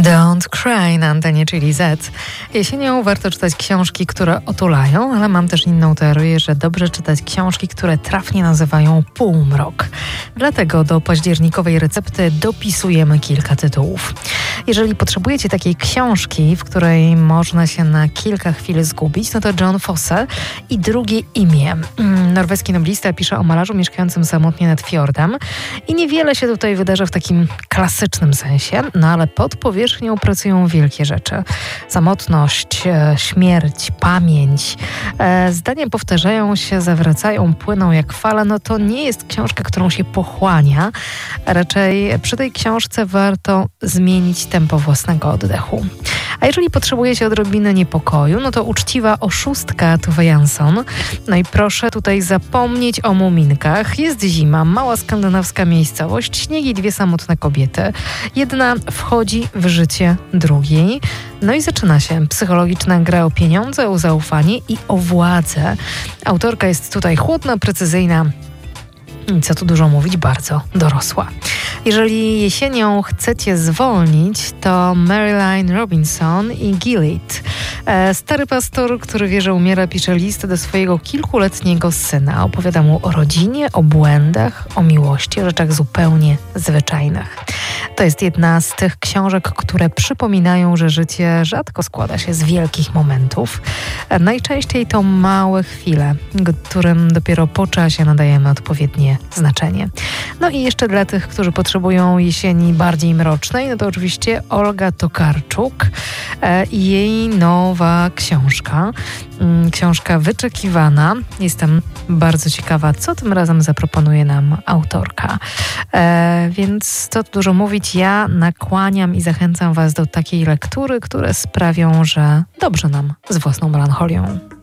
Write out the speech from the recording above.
Don't Cry na antenie Chili Z. Jesienią warto czytać książki, które otulają, ale mam też inną teorię, że dobrze czytać książki, które trafnie nazywają półmrok. Dlatego do październikowej recepty dopisujemy kilka tytułów. Jeżeli potrzebujecie takiej książki, w której można się na kilka chwil zgubić, no to John Fosse i Drugie imię. Norweski noblista pisze o malarzu mieszkającym samotnie nad fiordem i niewiele się tutaj wydarza w takim klasycznym sensie, no ale pod powierzchnią pracują wielkie rzeczy. Samotność, śmierć, pamięć. Zdania powtarzają się, zawracają, płyną jak fala. No to nie jest książka, którą się pochłania. Raczej przy tej książce warto zmienić tempo własnego oddechu. A jeżeli potrzebujecie odrobiny niepokoju, no to Uczciwa oszustka Tove Jansson. No i proszę tutaj zapomnieć o muminkach. Jest zima, mała skandynawska miejscowość, śnieg i dwie samotne kobiety. Jedna wchodzi w życie drugiej. No i zaczyna się psychologiczna gra o pieniądze, o zaufanie i o władzę. Autorka jest tutaj chłodna, precyzyjna, co tu dużo mówić, bardzo dorosła. Jeżeli jesienią chcecie zwolnić, to Marilyn Robinson i Gilead. Stary pastor, który wie, że umiera, pisze list do swojego kilkuletniego syna. Opowiada mu o rodzinie, o błędach, o miłości, o rzeczach zupełnie zwyczajnych. To jest jedna z tych książek, które przypominają, że życie rzadko składa się z wielkich momentów. Najczęściej to małe chwile, którym dopiero po czasie nadajemy odpowiednie znaczenie. No i jeszcze dla tych, którzy potrzebują jesieni bardziej mrocznej, no to oczywiście Olga Tokarczuk i jej nowa książka. Książka wyczekiwana. Jestem bardzo ciekawa, co tym razem zaproponuje nam autorka. Więc co tu dużo mówić, ja nakłaniam i zachęcam Was do takiej lektury, które sprawią, że dobrze nam z własną melancholią.